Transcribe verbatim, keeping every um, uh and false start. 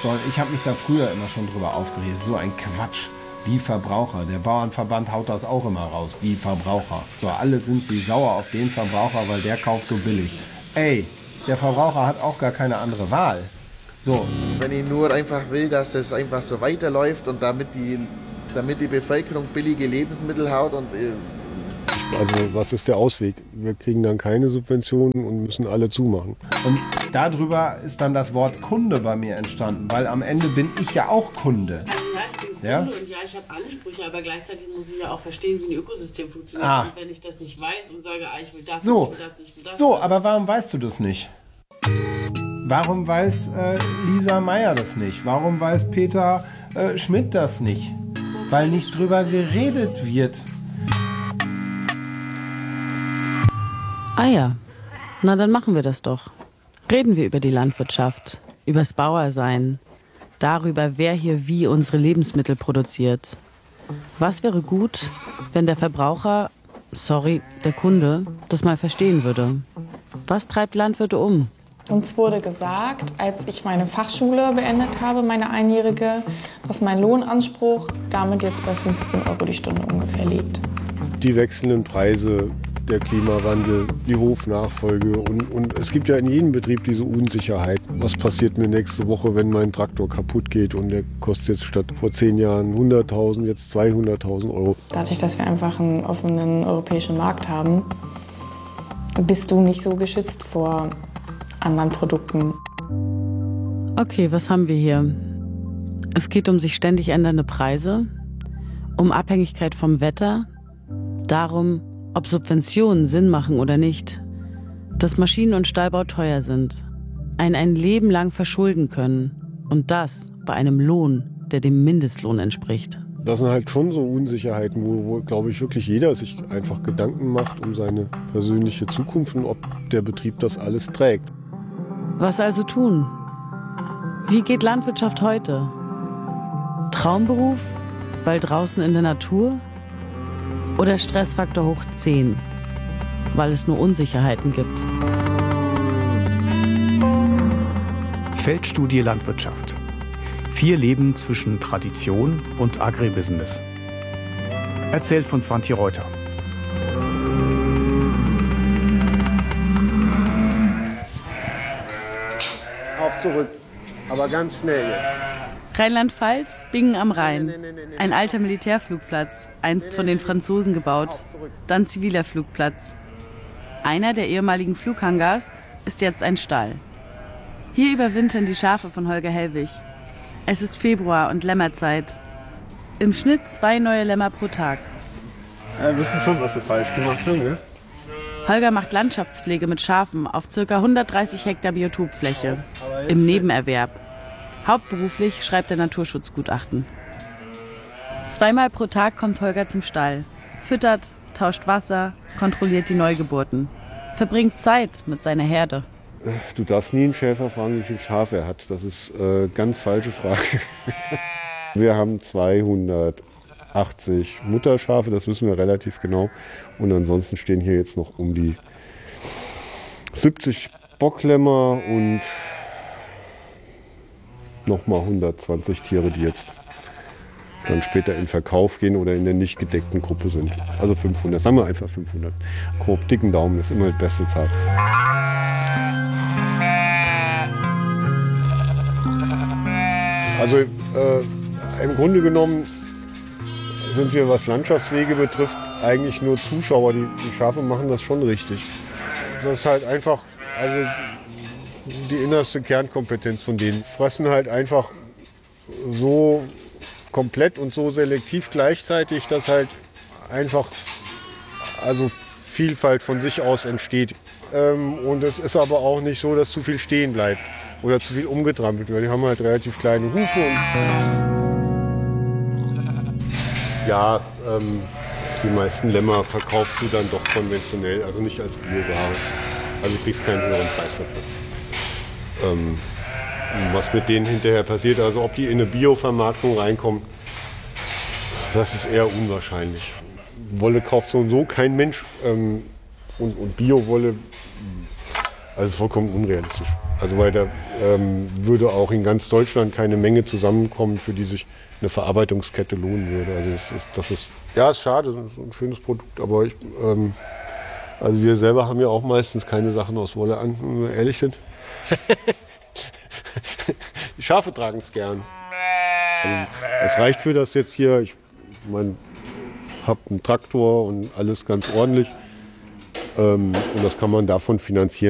So, ich habe mich da früher immer schon drüber aufgeregt. So ein Quatsch. Die Verbraucher. Der Bauernverband haut das auch immer raus. Die Verbraucher. So, alle sind sie sauer auf den Verbraucher, weil der kauft so billig. Ey, der Verbraucher hat auch gar keine andere Wahl. So. Wenn ich nur einfach will, dass es einfach so weiterläuft und damit die, damit die Bevölkerung billige Lebensmittel hat und äh Also was ist der Ausweg? Wir kriegen dann keine Subventionen und müssen alle zumachen. Und darüber ist dann das Wort Kunde bei mir entstanden, weil am Ende bin ich ja auch Kunde. Also ja, ich bin Kunde Ja? und ja, ich habe Ansprüche, aber gleichzeitig muss ich ja auch verstehen, wie ein Ökosystem funktioniert. Ah. Und wenn ich das nicht weiß und sage, ah, ich will das, So, ich will das, ich will das. so, aber warum weißt du das nicht? Warum weiß äh, Lisa Meyer das nicht? Warum weiß Peter äh, Schmidt das nicht? Weil nicht drüber geredet wird. Ah ja, na dann machen wir das doch. Reden wir über die Landwirtschaft, übers Bauersein, darüber, wer hier wie unsere Lebensmittel produziert. Was wäre gut, wenn der Verbraucher, sorry, der Kunde, das mal verstehen würde? Was treibt Landwirte um? Uns wurde gesagt, als ich meine Fachschule beendet habe, meine einjährige, dass mein Lohnanspruch damit jetzt bei fünfzehn Euro die Stunde ungefähr liegt. Die wechselnden Preise, der Klimawandel, die Hofnachfolge und, und es gibt ja in jedem Betrieb diese Unsicherheit. Was passiert mir nächste Woche, wenn mein Traktor kaputt geht und der kostet jetzt statt vor zehn Jahren hunderttausend, jetzt zweihunderttausend Euro. Dadurch, dass wir einfach einen offenen europäischen Markt haben, bist du nicht so geschützt vor anderen Produkten. Okay, was haben wir hier? Es geht um sich ständig ändernde Preise, um Abhängigkeit vom Wetter, darum, ob Subventionen Sinn machen oder nicht, dass Maschinen- und Stallbau teuer sind, einen ein Leben lang verschulden können und das bei einem Lohn, der dem Mindestlohn entspricht. Das sind halt schon so Unsicherheiten, wo, wo glaube ich, wirklich jeder sich einfach Gedanken macht um seine persönliche Zukunft und ob der Betrieb das alles trägt. Was also tun? Wie geht Landwirtschaft heute? Traumberuf, weil draußen in der Natur? Oder Stressfaktor hoch zehn, weil es nur Unsicherheiten gibt? Feldstudie Landwirtschaft. Vier Leben zwischen Tradition und Agribusiness. Erzählt von Svante Reuter. Auf zurück, aber ganz schnell jetzt. Rheinland-Pfalz, Bingen am Rhein. Ein alter Militärflugplatz, einst von den Franzosen gebaut, dann ziviler Flugplatz. Einer der ehemaligen Flughangars ist jetzt ein Stall. Hier überwintern die Schafe von Holger Hellwig. Es ist Februar und Lämmerzeit. Im Schnitt zwei neue Lämmer pro Tag. Wir wissen schon, was wir falsch gemacht haben, ne? Holger macht Landschaftspflege mit Schafen auf ca. hundertdreißig Hektar Biotopfläche. Im Nebenerwerb. Hauptberuflich schreibt er Naturschutzgutachten. Zweimal pro Tag kommt Holger zum Stall. Füttert, tauscht Wasser, kontrolliert die Neugeburten. Verbringt Zeit mit seiner Herde. Du darfst nie einen Schäfer fragen, wie viel Schafe er hat. Das ist eine äh, ganz falsche Frage. Wir haben zweihundertachtzig Mutterschafe, das wissen wir relativ genau. Und ansonsten stehen hier jetzt noch um die siebzig Bocklämmer und nochmal hundertzwanzig Tiere, die jetzt dann später in Verkauf gehen oder in der nicht gedeckten Gruppe sind. Also fünfhundert, sagen wir einfach fünfhundert. Grob, dicken Daumen, ist immer die beste Zahl. Also äh, im Grunde genommen sind wir, was Landschaftspflege betrifft, eigentlich nur Zuschauer. Die, die Schafe machen das schon richtig. Das ist halt einfach also die innerste Kernkompetenz von denen. Fressen halt einfach so komplett und so selektiv gleichzeitig, dass halt einfach also Vielfalt von sich aus entsteht. Ähm, und es ist aber auch nicht so, dass zu viel stehen bleibt oder zu viel umgetrampelt wird. Die haben halt relativ kleine Hufe. Und ja, ähm, die meisten Lämmer verkaufst du dann doch konventionell, also nicht als Bioware. Also du kriegst keinen höheren Preis dafür. Ähm, was mit denen hinterher passiert, also ob die in eine Bio-Vermarktung reinkommen, das ist eher unwahrscheinlich. Wolle kauft so und so kein Mensch ähm, und, und Bio-Wolle, also vollkommen unrealistisch. Also weil da ähm, würde auch in ganz Deutschland keine Menge zusammenkommen, für die sich eine Verarbeitungskette lohnen würde. Also das ist, das ist ja, ist schade, das ist ein schönes Produkt, aber ich, ähm, also wir selber haben ja auch meistens keine Sachen aus Wolle an, wenn wir ehrlich sind. Die Schafe tragen es gern. Also, es reicht für das jetzt hier. Ich mein, habe einen Traktor und alles ganz ordentlich. Ähm, und das kann man davon finanzieren.